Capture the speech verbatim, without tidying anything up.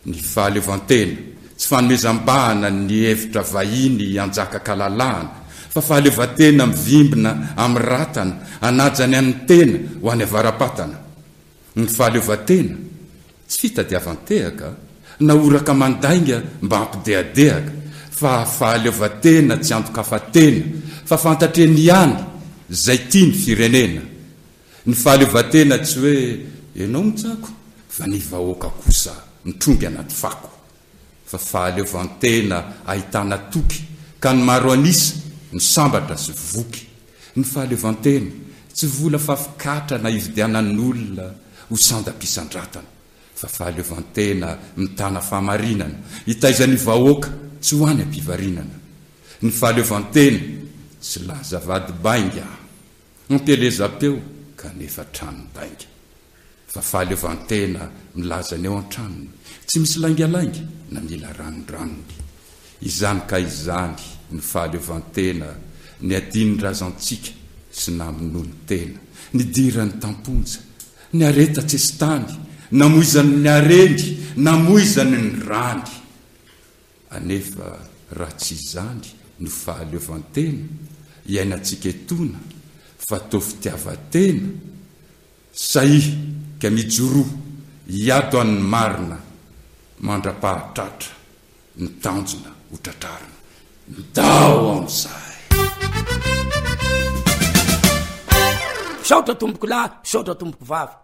ny fahalevantena tsy fanomezam-bahana ny hevitra vahiny anjaka-kalalahana fa fahalevantena mivimbina amin'ny ratana anajany amin'ny tena ho any avaram-patana. Ny fahalevantena tsy fitadiavan-tehaka na oraka mandainga mba hampideadehaka fa fahalevantena tsy antokafatena fa fantatreny ihany zay tia ny firenena. Ny fahalevantena tsy hoe ianao mitsako fa ny vahoaka kosa mitrongy anaty fako, fa fahalevantena ahitana toky ka ny maro anisa ny sambatra sy voky. Ny fahalevantena tsy vola fafikatra na ividianan'olona ho sandam-pisandratana, fa fahalevantena mitana fahamarinana hitaizany vahoaka tsy ho any ampivarinana. Ny fahalevantena tsy laza vady bainga mampielezam-peo kanefa trano bainga, fa fahalevantena milaza ny eo an-tranony tsy misy laingalainga na mila ranondranony. Izany ka izany ny fahalevantena ny adiny razantsika sy naminony tena, ny dirany tamponja, ny areta tsestany, namoizany ny arendy, namoizany ny rany. Anefa raha tsy izany no fahalevantena iainantsika etona fa tao fitiavatena, sahihy ka mijoroa hiato an'ny marina mandra-pahatratra ny tanjona ho tratrarina. Ndao amin'izay. Saotra tomboko lahy, saotra tomboko vavy.